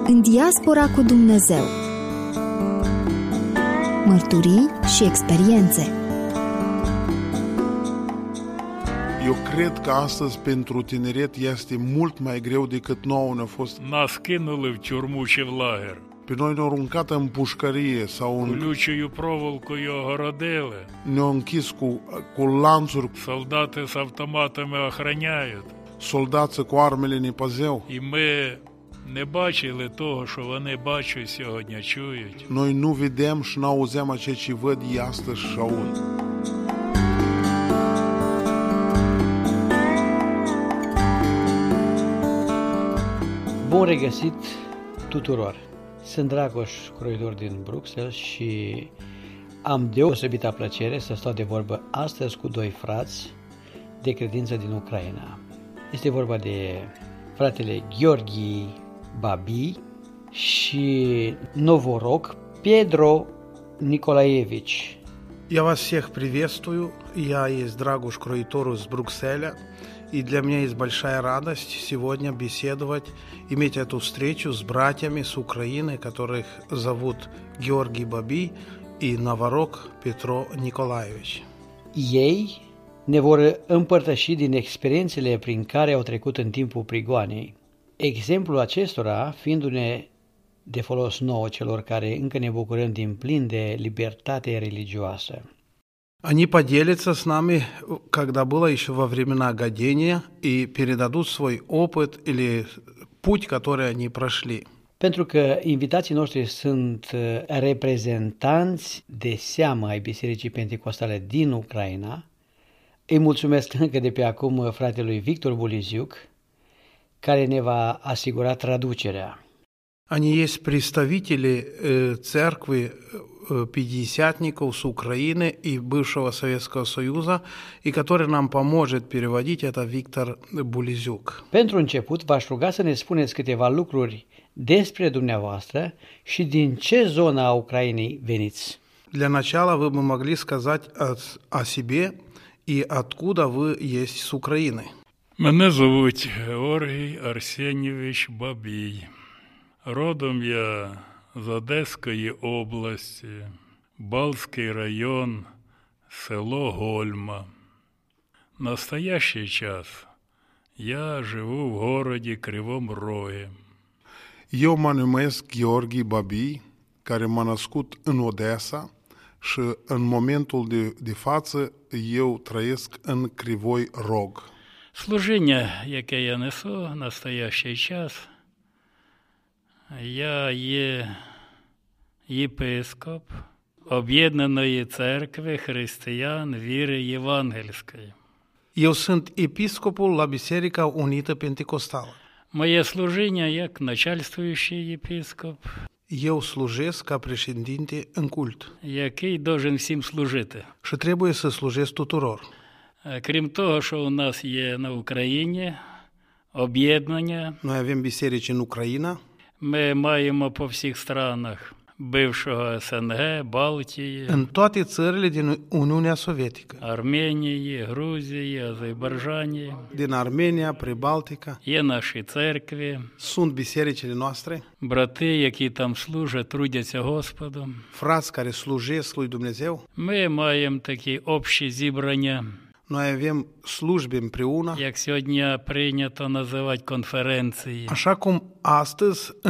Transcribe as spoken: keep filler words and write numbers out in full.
În diaspora cu Dumnezeu. Mărturii și experiențe. Eu cred că astăzi pentru tineret este mult mai greu decât nouă ne-a fost. Нас кинули в тюрму чи в лагер. Pe noi ne-au aruncat în pușcărie sau în... Колючою проволокою огородили. ne-au închis cu, cu lanțuri, Солдати з автоматами охороняють. soldații cu armele ne păzeau. І ми не бачили того, що вони бачать сьогодні, чують. Noi nu vedem și nu auzeam ceea ce văd ei astăzi și aud. Bun regăsit tuturor! Sunt Dragoș, croitor din Bruxelles și am deosebită plăcere să stau de vorbă astăzi cu doi frați de credință din Ucraina. Este vorba de fratele Gheorghi Babi și Novorog Pedro Nikolaevici. Я вас всех приветствую. Я есть Драгуш Кроитору из Брюсселя. И для меня есть большая радость сегодня беседовать, иметь эту встречу с братьями с Украины, которых зовут Георгий Баби и Новорог Петро Николаевич. Ei ne vor împărtăși din experiențele prin care au trecut în timpul prigoanei. Exemplul acestora fiindu-ne de folos nouă celor care încă ne bucurăm din plin de libertate religioasă. Они поделятся с нами, когда было еще во времена гадения, и передадут свой опыт или путь, который они прошли. Pentru că invitații noștri sunt reprezentanți de seamă ai Bisericii Pentecostale din Ucraina, îi mulțumesc încă de pe acum fratelui Victor Buliziuc, care ne va asigura traducerea. Они есть представители э, церкви э, пятидесятников с Украины и бывшего Советского Союза, и который нам поможет переводить, это Виктор Булизюк. Pentru început, v-aș ruga să ne spuneți câteva lucruri despre dumneavoastră și din ce zonă a Ucrainei veniți. Для начала вы бы могли сказать о, о себе и откуда вы есть с Украины. Мене звуть Георгій Арсенійович Бабій. Родом я з Одеської області, Балтський район, село Гольма. В настоящий час я живу в городі Кривом Рогі. Eu mă numesc Gheorghi Babi, care m-a născut în Odessa și în momentul de, de față eu trăiesc în Cривой Рог. Служіння, яке я несу в настоящий час, я є єпископ Об'єднаної церкви християн віри євангельської. Eu sunt episcopul la Biserica Unită Pentecostală. Моє служіння як начальствуючий єпископ, Eu slujesc ca președinte în cult який должен всім служити. și trebuie să slujesc tuturor. Крім того, що у нас є на Україні об'єднання, Noi avem biserici în Ucraina, ми маємо по всіх странах бившого СНГ, Балтії, în toate țările din Uniunea Sovietică, Арменії, Грузії, Азербайджані. din Armenia, Pribaltica. Є наші церкви, Sunt bisericile noastre, брати, які там служать, трудяться Господом. frați care slujesc lui Dumnezeu. Ми маємо такі общі зібрання, Noi avem slujbe împreună, як сьогодні прийнято називати конференції. așa cum astăzi